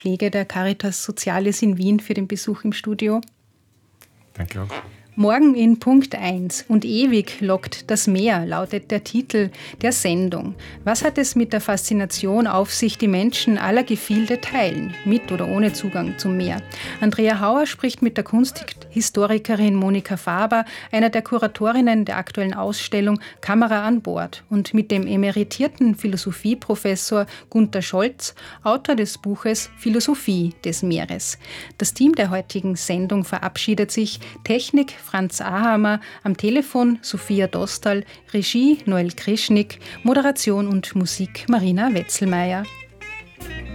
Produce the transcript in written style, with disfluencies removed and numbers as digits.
Pflege der Caritas Soziales in Wien für den Besuch im Studio. Danke auch. Morgen in Punkt 1 und ewig lockt das Meer, lautet der Titel der Sendung. Was hat es mit der Faszination auf sich, die Menschen aller Gefilde teilen, mit oder ohne Zugang zum Meer? Andrea Hauer spricht mit der Kunsthistorikerin Monika Faber, einer der Kuratorinnen der aktuellen Ausstellung Kamera an Bord, und mit dem emeritierten Philosophieprofessor Gunther Scholz, Autor des Buches Philosophie des Meeres. Das Team der heutigen Sendung verabschiedet sich. Technik Franz Ahammer, am Telefon Sophia Dostal, Regie Noel Krischnick, Moderation und Musik Marina Wetzelmeier.